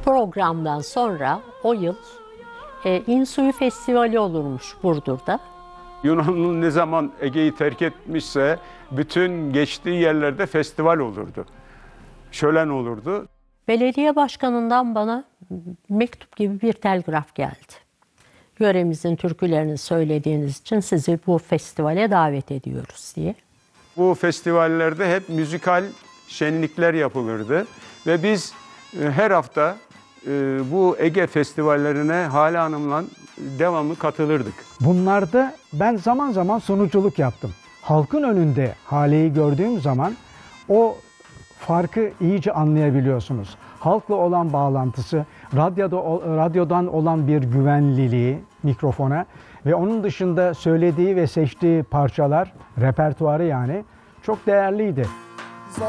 programdan sonra o yıl İnsuyu Festivali olurmuş Burdur'da. Yunanlı ne zaman Ege'yi terk etmişse bütün geçtiği yerlerde festival olurdu. Şölen olurdu. Belediye başkanından bana mektup gibi bir telgraf geldi. Yöremizin türkülerini söylediğiniz için sizi bu festivale davet ediyoruz diye. Bu festivallerde hep müzikal şenlikler yapılırdı ve biz her hafta bu Ege festivallerine Hale Hanım'la devamlı katılırdık. Bunlarda ben zaman zaman sunuculuk yaptım. Halkın önünde Hale'yi gördüğüm zaman o farkı iyice anlayabiliyorsunuz. Halkla olan bağlantısı, radyodan olan bir güvenliliği mikrofona ve onun dışında söylediği ve seçtiği parçalar, repertuarı yani çok değerliydi.